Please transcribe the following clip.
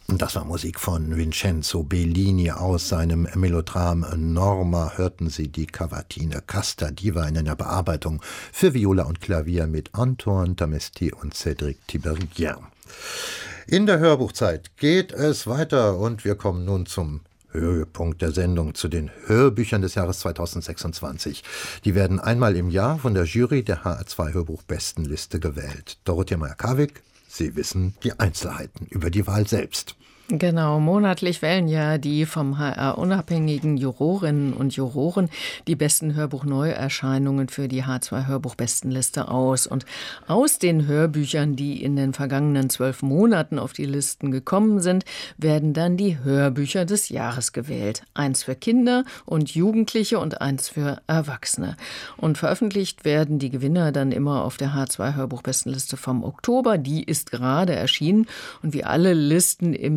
Das war Musik von Vincenzo Bellini aus seinem Melodram Norma. Hörten Sie die Cavatine Casta Diva in einer Bearbeitung für Viola und Klavier mit Antoine Damesti und Cédric Tiberghien. In der Hörbuchzeit geht es weiter und wir kommen nun zum Höhepunkt der Sendung, zu den Hörbüchern des Jahres 2026. Die werden einmal im Jahr von der Jury der HR2 Hörbuchbestenliste gewählt. Dorothea Meyer-Karwig, Sie wissen die Einzelheiten über die Wahl selbst. Genau, monatlich wählen ja die vom HR unabhängigen Jurorinnen und Juroren die besten Hörbuchneuerscheinungen für die H2 Hörbuchbestenliste aus. Und aus den Hörbüchern, die in den vergangenen 12 Monaten auf die Listen gekommen sind, werden dann die Hörbücher des Jahres gewählt. Eins für Kinder und Jugendliche und eins für Erwachsene. Und veröffentlicht werden die Gewinner dann immer auf der H2 Hörbuchbestenliste vom Oktober. Die ist gerade erschienen und wie alle Listen im